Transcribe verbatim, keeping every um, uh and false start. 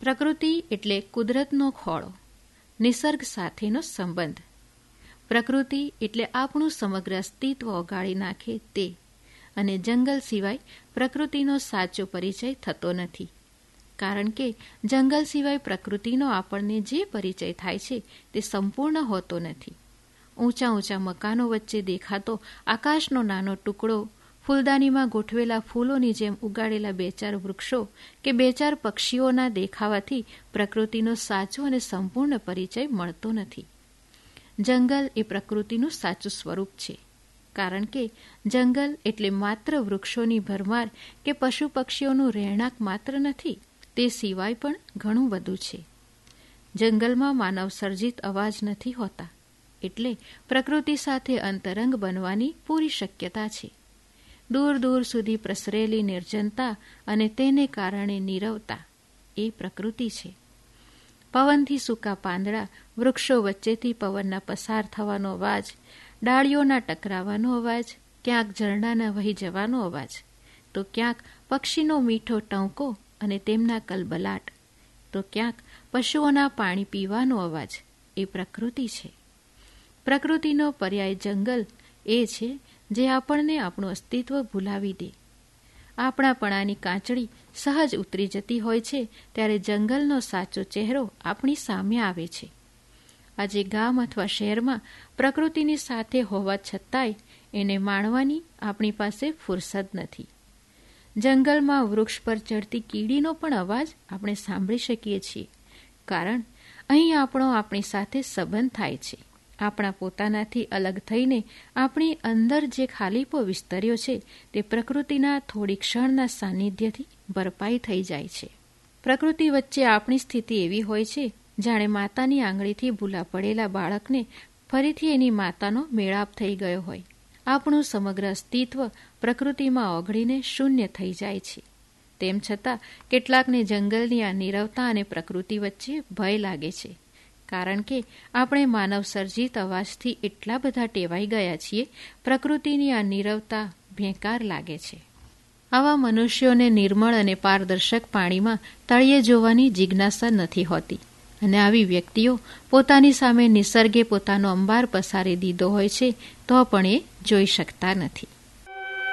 પ્રકૃતિ એટલે કુદરતનો ખોળો, નિસર્ગ સાથેનો સંબંધ. પ્રકૃતિ એટલે આપણું સમગ્ર અસ્તિત્વ ઓગાળી નાખે તે, અને જંગલ સિવાય પ્રકૃતિનો સાચો પરિચય થતો નથી. કારણ કે જંગલ સિવાય પ્રકૃતિનો આપણને જે પરિચય થાય છે તે સંપૂર્ણ હોતો નથી. ઊંચા ઊંચા મકાનો વચ્ચે દેખાતો આકાશનો નાનો ટુકડો, ફૂલદાનીમાં ગોઠવેલા ફૂલોની જેમ ઉગાડેલા બે ચાર વૃક્ષો કે બે ચાર પક્ષીઓના દેખાવાથી પ્રકૃતિનો સાચો અને સંપૂર્ણ પરિચય મળતો નથી. જંગલ એ પ્રકૃતિનું સાચું સ્વરૂપ છે, કારણ કે જંગલ એટલે માત્ર વૃક્ષોની ભરમાર કે પશુ પક્ષીઓનું રહેણાંક માત્ર નથી, તે સિવાય પણ ઘણું બધું છે. જંગલમાં માનવ સર્જિત અવાજ નથી હોતા, એટલે પ્રકૃતિ સાથે અંતરંગ બનવાની પૂરી શક્યતા છે. દૂર દૂર સુધી પ્રસરેલી નિર્જનતા અને તેને કારણે નીરવતા એ પ્રકૃતિ છે. પવનથી સૂકા પાંદડા, વૃક્ષો વચ્ચેથી પવનના પસાર થવાનો અવાજ, ડાળીઓના ટકરાવાનો અવાજ, ક્યાંક ઝરણાના વહી જવાનો અવાજ, તો ક્યાંક પક્ષીનો મીઠો ટંકો અને તેમના કલબલાટ, તો ક્યાંક પશુઓના પાણી પીવાનો અવાજ એ પ્રકૃતિ છે. પ્રકૃતિનો પર્યાય જંગલ એ છે જે આપણને આપણું અસ્તિત્વ ભૂલાવી દે. આપણાપણાની કાંચળી સહજ ઉતરી જતી હોય છે ત્યારે જંગલનો સાચો ચહેરો આપણી સામે આવે છે. આજે ગામ અથવા શહેરમાં પ્રકૃતિની સાથે હોવા છતાંય એને માણવાની આપણી પાસે ફુરસદ નથી. જંગલમાં વૃક્ષ પર ચડતી કીડીનો પણ અવાજ આપણે સાંભળી શકીએ છીએ, કારણ અહીં આપણો આપણી સાથે સંબંધ થાય છે. આપણા પોતાનાથી અલગ થઈને આપણી અંદર જે ખાલીપો વિસ્તર્યો છે તે પ્રકૃતિના થોડી ક્ષણના સાનિધ્યથી ભરપાઈ થઈ જાય છે. પ્રકૃતિ વચ્ચે આપણી સ્થિતિ એવી હોય છે જાણે માતાની આંગળીથી ભૂલા પડેલા બાળકને ફરીથી એની માતાનો મેળાપ થઈ ગયો હોય. આપણું સમગ્ર અસ્તિત્વ પ્રકૃતિમાં ઓગળીને શૂન્ય થઈ જાય છે. તેમ છતાં કેટલાકને જંગલની આ નીરવતા અને પ્રકૃતિ વચ્ચે ભય લાગે છે, કારણ કે આપણે માનવ સર્જિત અવાજથી એટલા બધા ટેવાઈ ગયા છીએ, પ્રકૃતિની આ નીરવતા ભેંકાર લાગે છે. આવા મનુષ્યોને નિર્મળ અને પારદર્શક પાણીમાં તળિયે જોવાની જિજ્ઞાસા નથી હોતી, અને આવી વ્યક્તિઓ પોતાની સામે નિસર્ગે પોતાનો અંબાર પસારી દીધો હોય છે તો પણ એ જોઈ શકતા નથી.